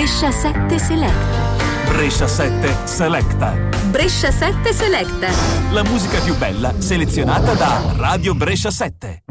Brescia 7 Selecta. Brescia 7 Selecta. Brescia 7 Selecta. La musica più bella selezionata da Radio Brescia 7.